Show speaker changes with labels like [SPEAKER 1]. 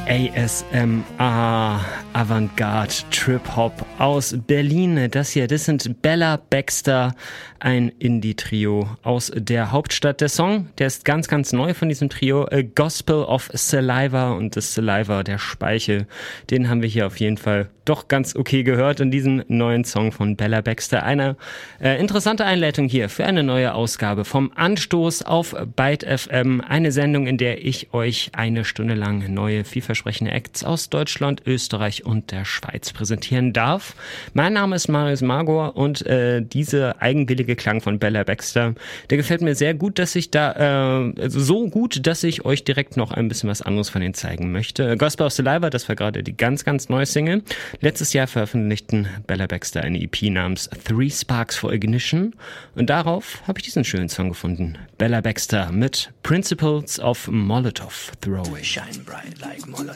[SPEAKER 1] ASMR, Avantgarde, Trip-Hop aus Berlin. Das sind Bella Baxter, ein Indie-Trio aus der Hauptstadt. Der Song, der ist ganz, ganz neu von diesem Trio, A Gospel of Saliva, und das Saliva, der Speichel, den haben wir hier auf jeden Fall doch ganz okay gehört in diesem neuen Song von Bella Baxter. Eine interessante Einleitung hier für eine neue Ausgabe vom Anstoß auf Byte FM, eine Sendung, in der ich euch eine Stunde lang neue, vielversprechende Acts aus Deutschland, Österreich und der Schweiz präsentieren darf. Mein Name ist Marius Magor und dieser eigenwillige Klang von Bella Baxter, der gefällt mir sehr gut, dass ich so gut, dass ich euch direkt noch ein bisschen was anderes von denen zeigen möchte. Gospel of Saliva, das war gerade die ganz, ganz neue Single. Letztes Jahr veröffentlichten Bella Baxter eine EP namens Three Sparks for Ignition, und darauf habe ich diesen schönen Song gefunden. Bella Baxter mit Principles of Molotov Throwing.
[SPEAKER 2] Shine bright like Molotov.